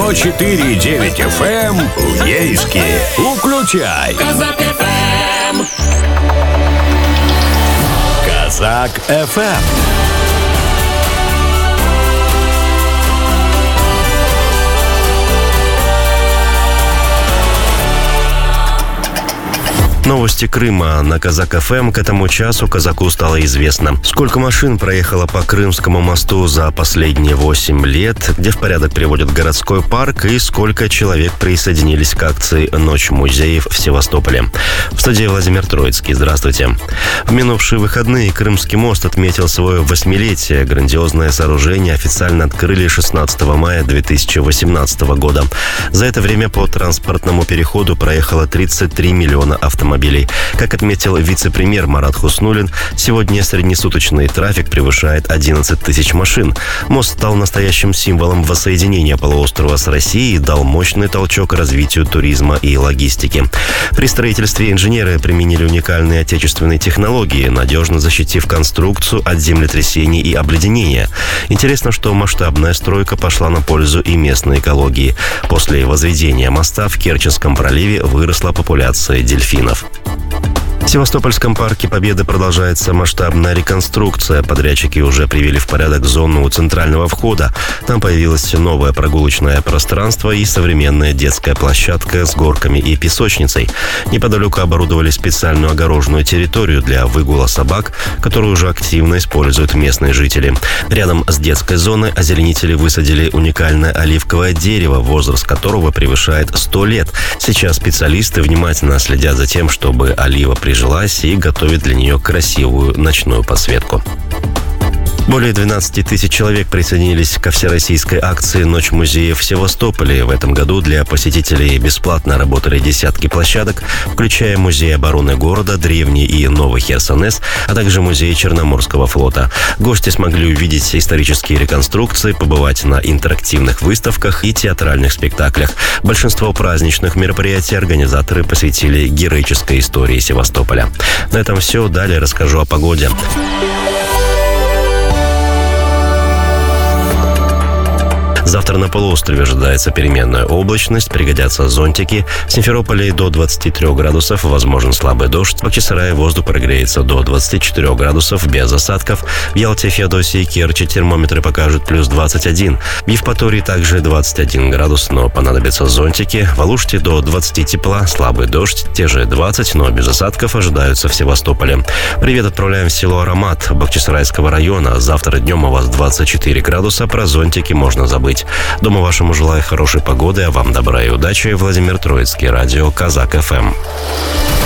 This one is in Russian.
104,9 FM в Ейске. Включай. Казак ФМ. Казак ФМ. Новости Крыма на Казак ФМ. К этому часу казаку стало известно, сколько машин проехало по Крымскому мосту за последние 8 лет, где в порядок приводят городской парк, и сколько человек присоединились к акции «Ночь музеев» в Севастополе. В студии Владимир Троицкий. Здравствуйте. В минувшие выходные Крымский мост отметил свое 8-летие. Грандиозное сооружение официально открыли 16 мая 2018 года. За это время по транспортному переходу проехало 33 миллиона автомобилей. Как отметил вице-премьер Марат Хуснуллин, сегодня среднесуточный трафик превышает 11 тысяч машин. Мост стал настоящим символом воссоединения полуострова с Россией и дал мощный толчок развитию туризма и логистики. При строительстве инженеры применили уникальные отечественные технологии, надежно защитив конструкцию от землетрясений и обледенения. Интересно, что масштабная стройка пошла на пользу и местной экологии. После возведения моста в Керченском проливе выросла популяция дельфинов. В Севастопольском парке Победы продолжается масштабная реконструкция. Подрядчики уже привели в порядок зону у центрального входа. Там появилось новое прогулочное пространство и современная детская площадка с горками и песочницей. Неподалеку оборудовали специальную огороженную территорию для выгула собак, которую уже активно используют местные жители. Рядом с детской зоной озеленители высадили уникальное оливковое дерево, возраст которого превышает 100 лет. Сейчас специалисты внимательно следят за тем, чтобы олива прижилась и готовит для нее красивую ночную подсветку. Более 12 тысяч человек присоединились ко всероссийской акции «Ночь музеев» в Севастополе. В этом году для посетителей бесплатно работали десятки площадок, включая Музей обороны города, Древний и Новый Херсонес, а также Музей Черноморского флота. Гости смогли увидеть исторические реконструкции, побывать на интерактивных выставках и театральных спектаклях. Большинство праздничных мероприятий организаторы посвятили героической истории Севастополя. На этом все. Далее расскажу о погоде. Завтра на полуострове ожидается переменная облачность, пригодятся зонтики. В Симферополе до 23 градусов, возможен слабый дождь. В Бахчисарае воздух прогреется до 24 градусов без осадков. В Ялте, Феодосии и Керчи термометры покажут плюс 21. В Евпатории также 21 градус, но понадобятся зонтики. В Алуште до 20 тепла, слабый дождь, те же 20, но без осадков ожидаются в Севастополе. Привет отправляем в село Аромат Бахчисарайского района. Завтра днем у вас 24 градуса, про зонтики можно забыть. Дома вашему желаю хорошей погоды, а вам добра и удачи. Владимир Троицкий, радио Казак ФМ.